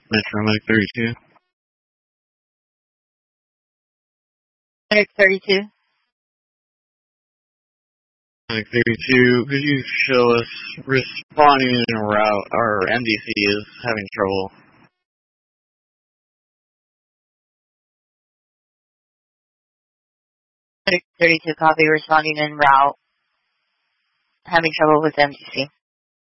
Metro Mike 32. Mike 32. Mike 32, could you show us responding in a route? Our MDC is having trouble. Mike 32, copy, responding en route. Having trouble with MTC.